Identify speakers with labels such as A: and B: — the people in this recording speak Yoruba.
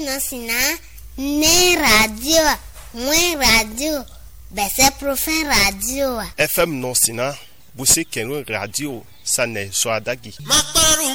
A: non sina ne radio moins radio c'est profond radio
B: FM non sina busi kenwe radio sane soadagi